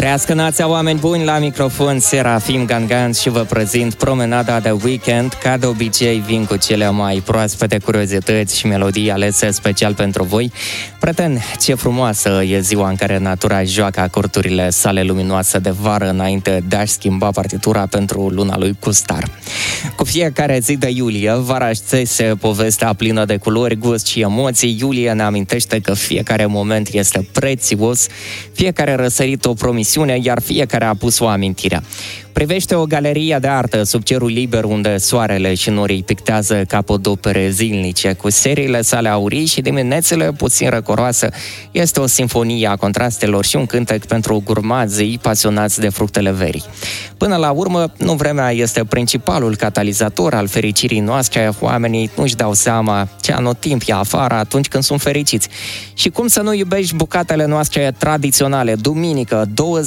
Trăiască nația, oameni buni, la microfon Serafim Gangan și vă prezint promenada de weekend. Ca de obicei vin cu cele mai proaspete curiozități și melodii alese special pentru voi. Prieteni, ce frumoasă e ziua în care natura joacă acordurile sale luminoase de vară înainte de a-și schimba partitura pentru luna lui Custar. Cu fiecare zi de iulie, vara își țese povestea plină de culori, gust și emoții. Iulie ne amintește că fiecare moment este prețios, fiecare răsărit o promisiune, iar fiecare a pus o amintire. Privește o galerie de artă sub cerul liber unde soarele și norii pictează capodopere zilnice cu seriile sale aurii și diminețile puțin răcoroase. Este o sinfonie a contrastelor și un cântec pentru gurmazii pasionați de fructele verii. Până la urmă, nu vremea este principalul catalizator al fericirii noastre. Oamenii nu-și dau seama ce anotimp e afară atunci când sunt fericiți. Și cum să nu iubești bucatele noastre tradiționale? Duminică,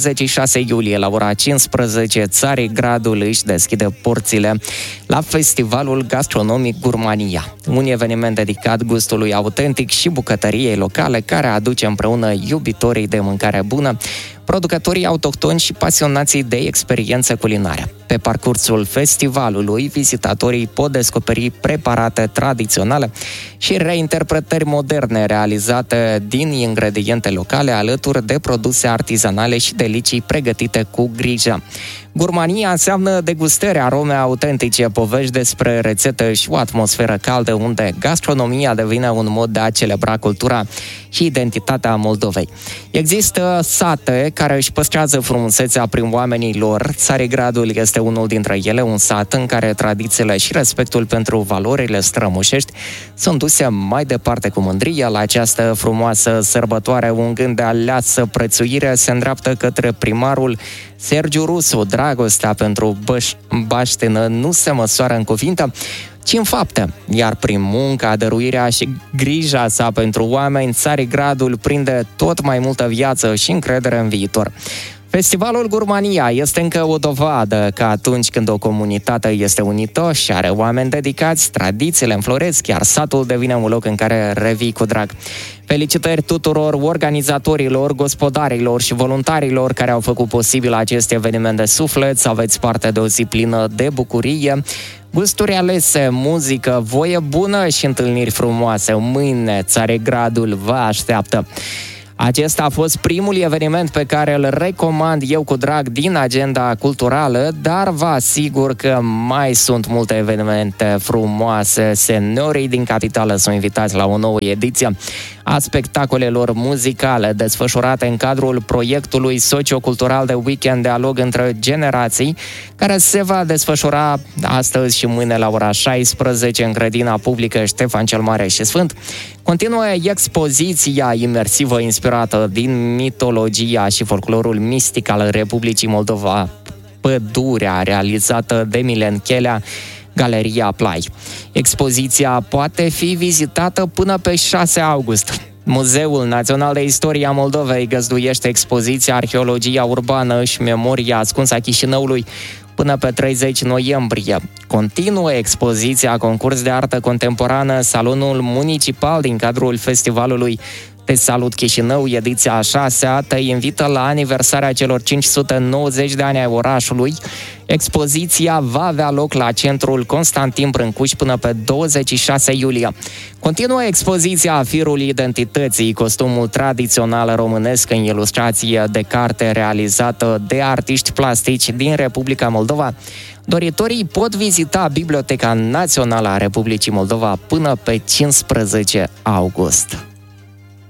26 iulie, la ora 15, Țarigradul își deschide porțile la festivalul gastronomic Gurmania, un eveniment dedicat gustului autentic și bucătăriei locale, care aduce împreună iubitorii de mâncare bună, producătorii autohtoni și pasionații de experiențe culinare. Pe parcursul festivalului, vizitatorii pot descoperi preparate tradiționale și reinterpretări moderne realizate din ingrediente locale, alături de produse artizanale și delicii pregătite cu grijă. Gurmania înseamnă degustări, arome autentice, povești despre rețete și o atmosferă caldă unde gastronomia devine un mod de a celebra cultura și identitatea Moldovei. Există sate care își păstrează frumusețea prin oamenii lor. Țarigradul este unul dintre ele, un sat în care tradițiile și respectul pentru valorile strămoșești sunt duse mai departe cu mândrie. La această frumoasă sărbătoare, un gând de aleasă prețuire se îndreaptă către primarul Sergiu Rusu. Dragostea pentru baștină nu se măsoară în cuvinte, ci în fapte. Iar prin munca, dăruirea și grija sa pentru oameni, Țarigradul prinde tot mai multă viață și încredere în viitor. Festivalul Gurmania este încă o dovadă că atunci când o comunitate este unită și are oameni dedicați, tradițiile înfloresc, iar satul devine un loc în care revii cu drag. Felicitări tuturor organizatorilor, gospodarilor și voluntarilor care au făcut posibil acest eveniment de suflet. Aveți parte de o zi plină de bucurie, gusturi alese, muzică, voie bună și întâlniri frumoase. Mâine Țarigradul vă așteaptă. Acesta a fost primul eveniment pe care îl recomand eu cu drag din agenda culturală, dar vă asigur că mai sunt multe evenimente frumoase. Seniorii din capitală sunt invitați la o nouă ediție a spectacolelor muzicale desfășurate în cadrul proiectului sociocultural de weekend Dialog între generații, care se va desfășura astăzi și mâine la ora 16 în grădina publică Ștefan cel Mare și Sfânt. Continuă expoziția imersivă inspirată din mitologia și folclorul mistic al Republicii Moldova, Pădurea, realizată de Milen Chelea, Galeria Plai. Expoziția poate fi vizitată până pe 6 august. Muzeul Național de Istorie a Moldovei găzduiește expoziția Arheologia urbană și Memoria ascunsă a Chișinăului până pe 30 noiembrie. Continuă expoziția Concurs de Artă Contemporană Salonul Municipal din cadrul festivalului Te Salut Chișinău, ediția a 6-a, te invită la aniversarea celor 590 de ani ai orașului. Expoziția va avea loc la centrul Constantin Brâncuș până pe 26 iulie. Continuă expoziția Firul Identității, costumul tradițional românesc în ilustrație de carte realizată de artiști plastici din Republica Moldova. Doritorii pot vizita Biblioteca Națională a Republicii Moldova până pe 15 august.